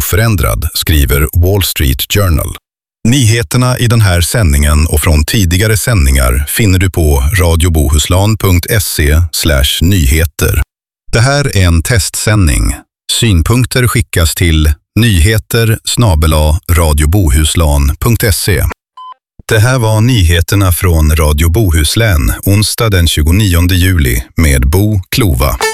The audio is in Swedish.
oförändrad, skriver Wall Street Journal. Nyheterna i den här sändningen och från tidigare sändningar finner du på radiobohuslän.se/nyheter. Det här är en testsändning. Synpunkter skickas till nyheter@radiobohuslän.se. Det här var nyheterna från Radio Bohuslän onsdag den 29 juli med Bo Klova.